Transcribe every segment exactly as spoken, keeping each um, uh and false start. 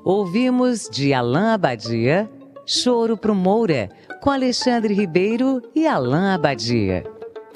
Ouvimos de Alain Abadia, Choro pro Moura, com Alexandre Ribeiro e Alain Abadia.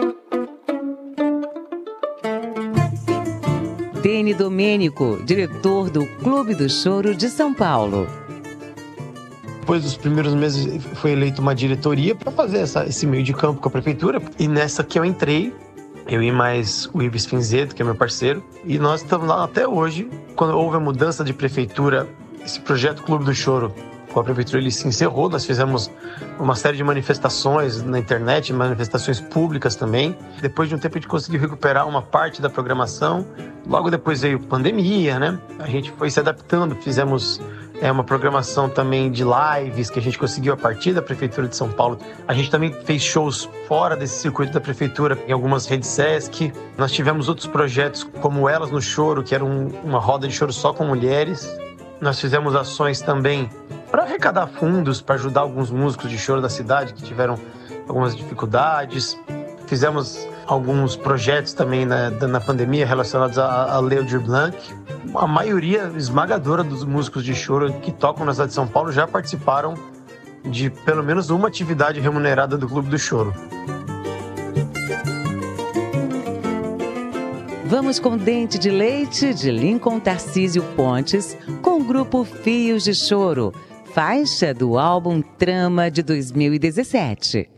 Dene Domênico, diretor do Clube do Choro de São Paulo. Depois dos primeiros meses foi eleita uma diretoria para fazer essa, esse meio de campo com a prefeitura. E nessa que eu entrei, eu e mais o Ives Finzeto, que é meu parceiro, e nós estamos lá até hoje. Quando houve a mudança de prefeitura, esse projeto Clube do Choro com a prefeitura ele se encerrou. Nós fizemos uma série de manifestações na internet, manifestações públicas também. Depois de um tempo a gente conseguiu recuperar uma parte da programação. Logo depois veio pandemia, né? A gente foi se adaptando, fizemos é, uma programação também de lives que a gente conseguiu a partir da Prefeitura de São Paulo. A gente também fez shows fora desse circuito da Prefeitura, em algumas redes Sesc. Nós tivemos outros projetos como Elas no Choro, que era um, uma roda de choro só com mulheres. Nós fizemos ações também para arrecadar fundos, para ajudar alguns músicos de choro da cidade que tiveram algumas dificuldades. Fizemos alguns projetos também na, na pandemia relacionados a, a Leo Aldir Blanc. A maioria esmagadora dos músicos de choro que tocam na cidade de São Paulo já participaram de pelo menos uma atividade remunerada do Clube do Choro. Vamos com Dente de Leite, de Lincoln Tarcísio Pontes, com o grupo Fios de Choro, faixa do álbum Trama de dois mil e dezessete.